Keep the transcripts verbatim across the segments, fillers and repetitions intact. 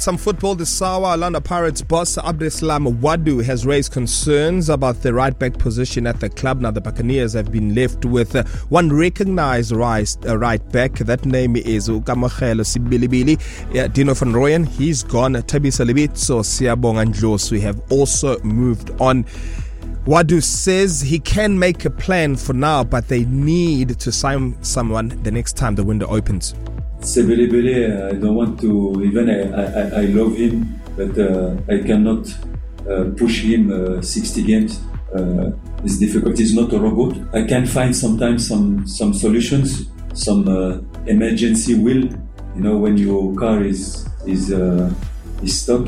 Some football this hour. Orlando Pirates boss Abdeslam Wadu has raised concerns about the right back position at the club. Now the Buccaneers have been left with uh, one recognized right, uh, right back. That name is Ukamahelo Sibilibili. Uh, Dino van Rooyen, he's gone. Thabisa Lebitso, Siyabonga Ndlovu have also moved on. Wadu says he can make a plan for now, but they need to sign someone the next time the window opens. Sebelebele, I don't want to, even I, I, I love him, but uh, I cannot uh, push him uh, sixty games. Uh, it's difficult. He's not a robot. I can find sometimes some, some solutions, some uh, emergency wheel, you know, when your car is is uh, is stuck.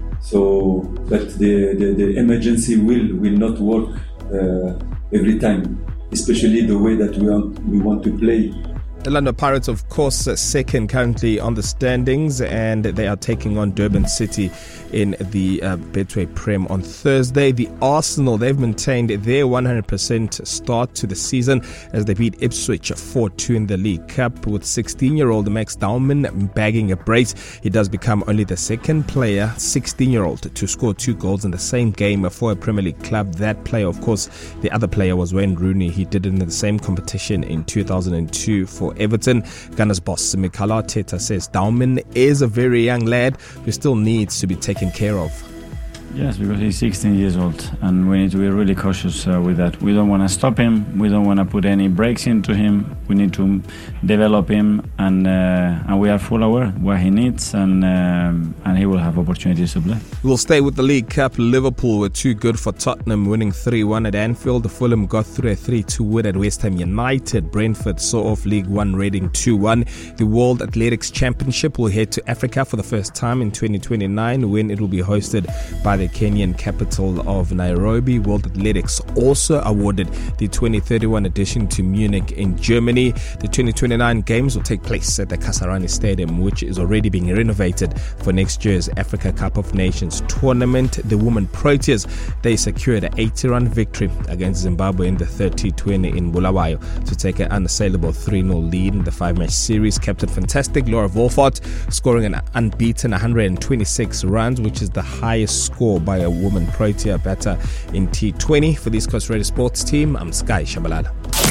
So, but the, the, the emergency wheel will not work uh, every time, especially the way that we want, we want to play. The Orlando Pirates, of course, uh, second currently on the standings, and they are taking on Durban City in the uh, Betway Prem on Thursday. The Arsenal, they've maintained their one hundred percent start to the season as they beat Ipswich four two in the League Cup, with sixteen-year-old Max Dauman bagging a brace. He does become only the second player, sixteen-year-old, to score two goals in the same game for a Premier League club. That player, of course, the other player was Wayne Rooney. He did it in the same competition in two thousand two for Everton. Gunners boss Mikel Arteta says Dauman is a very young lad who still needs to be taken care of. Yes, because he's sixteen years old, and we need to be really cautious uh, with that. We don't want to stop him. We don't want to put any breaks into him. We need to develop him, and uh, and we are full aware what he needs, and um, and he will have opportunities to play. We'll stay with the League Cup. Liverpool were too good for Tottenham, winning three one at Anfield. Fulham got through a three two win at West Ham United. Brentford saw off League One Reading two one. The World Athletics Championship will head to Africa for the first time in twenty twenty-nine, when it will be hosted by the Kenyan capital of Nairobi. World Athletics also awarded the twenty thirty-one edition to Munich in Germany. The twenty twenty-nine games will take place at the Kasarani Stadium, which is already being renovated for next year's Africa Cup of Nations tournament. The women Proteas, they secured an eighty-run victory against Zimbabwe in the thirty twenty in Bulawayo to take an unassailable three nil lead in the five-match series. Captain Fantastic Laura Wolfart scoring an unbeaten one hundred twenty-six runs, which is the highest score by a woman Protea batter in T twenty. For the East Coast Radio Sports team, I'm Sky Shabalala.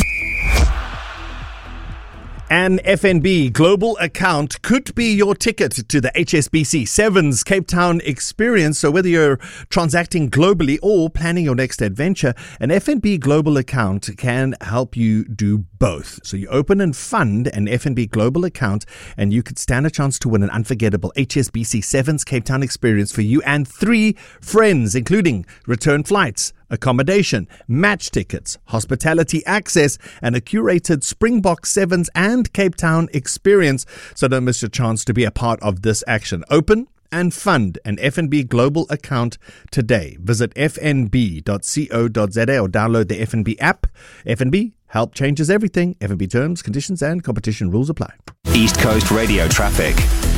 An F N B global account could be your ticket to the H S B C Sevens Cape Town experience. So whether you're transacting globally or planning your next adventure, an F N B global account can help you do both. So you open and fund an F N B global account, and you could stand a chance to win an unforgettable H S B C Sevens Cape Town experience for you and three friends, including return flights, accommodation, match tickets, hospitality access, and a curated Springbok Sevens and Cape Town experience. So don't miss your chance to be a part of this action. Open and fund an F N B global account today. Visit f n b dot co dot z a or download the F N B app. F N B, help changes everything. F N B terms, conditions, and competition rules apply. East Coast Radio traffic.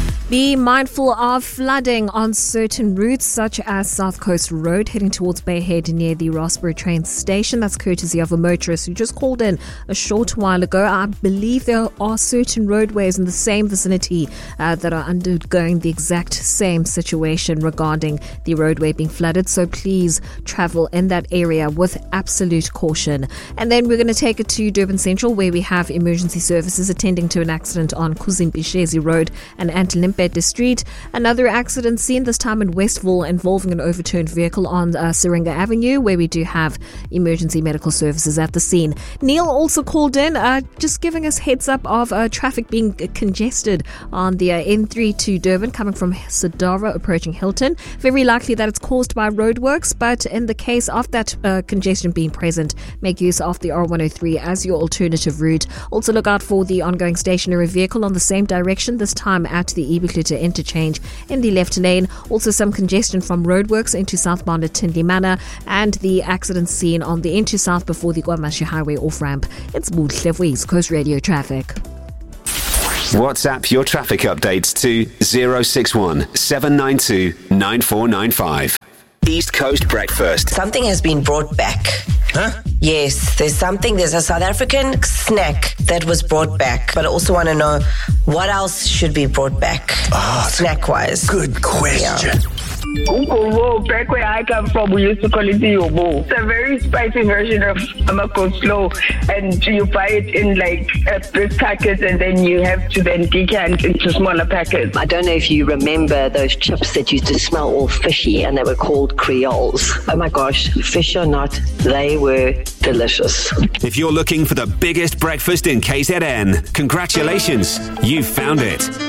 Be mindful of flooding on certain routes, such as South Coast Road, heading towards Bay Head near the Rossborough train station. That's courtesy of a motorist who just called in a short while ago. I believe there are certain roadways in the same vicinity uh, that are undergoing the exact same situation regarding the roadway being flooded. So please travel in that area with absolute caution. And then we're going to take it to Durban Central, where we have emergency services attending to an accident on Kuzimbishezi Road and Antelimpe Street. Another accident seen, this time in Westville, involving an overturned vehicle on uh, Syringa Avenue, where we do have emergency medical services at the scene. Neil also called in, uh, just giving us heads up of uh, traffic being congested on the uh, N three to Durban, coming from Sadara approaching Hilton. Very likely that it's caused by roadworks, but in the case of that uh, congestion being present, make use of the R one oh three as your alternative route. Also look out for the ongoing stationary vehicle on the same direction, this time at the Ebi Kluter interchange in the left lane. Also some congestion from roadworks into southbound at Tindley Manor, and the accident scene on the into south before the Guamashi Highway off-ramp. It's Buhle for East Coast Radio Traffic. WhatsApp your traffic updates to zero six one seven nine two nine four nine five. East Coast Breakfast. Something has been brought back. Huh? Yes, there's something, there's a South African snack that was brought back, but I also want to know what else should be brought back, oh, snack-wise. Good question. Yeah. Ugobo, back where I come from, we used to call it yobo. It's a very spicy version of amakoslo, and you buy it in like a big packet, and then you have to then decant into smaller packets. I don't know if you remember those chips that used to smell all fishy, and they were called Creoles. Oh my gosh, fish or not, they were delicious. If you're looking for the biggest breakfast in K Z N, congratulations, you've found it.